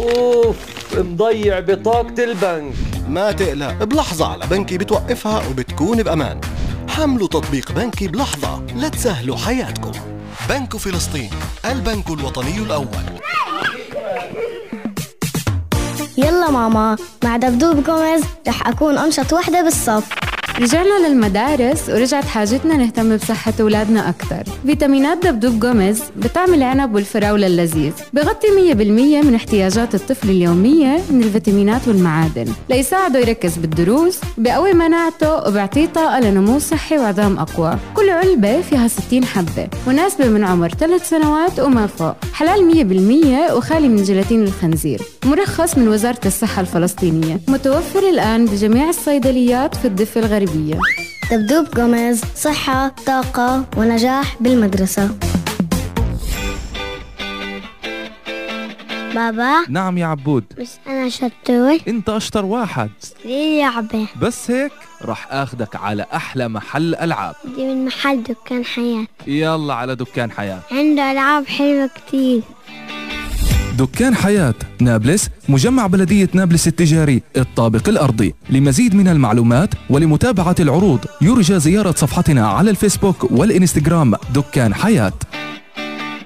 اوف، مضيع بطاقة البنك. ما تقلق، بلحظة على بنكي بتوقفها وبتكون بأمان. حملوا تطبيق بنكي بلحظة لتسهلوا حياتكم. بنك فلسطين، البنك الوطني الأول. يلا ماما، مع دبدوب جوميز رح أكون أنشط وحدة بالصف. رجعنا للمدارس ورجعت حاجتنا نهتم بصحة أولادنا أكتر. فيتامينات دبدوب جوميز بطعم العنب والفراولة اللذيذ، بغطي 100% من احتياجات الطفل اليومية من الفيتامينات والمعادن ليساعده يركز بالدروس، بقوي مناعته وبيعطيه طاقة لنمو صحي وعظام أقوى. كل علبة فيها 60 حبة، مناسبة من عمر 3 سنوات وما فوق، حلال 100% وخالي من جيلاتين الخنزير، مرخص من وزارة الصحة الفلسطينية، متوفر الآن بجميع الصيدليات في الضفة الغربية. دبدوب جوميز، صحة، طاقة ونجاح بالمدرسة. بابا. نعم يا عبود. بس أنا شطور. انت أشطر واحد. ليه لعبة؟ بس هيك رح أخدك على أحلى محل ألعاب. دي من محل دكان حياة. يلا على دكان حياة، عنده ألعاب حلوة كتير. دكان حياة نابلس، مجمع بلدية نابلس التجاري الطابق الأرضي. لمزيد من المعلومات ولمتابعة العروض يرجى زيارة صفحتنا على الفيسبوك والإنستغرام دكان حياة.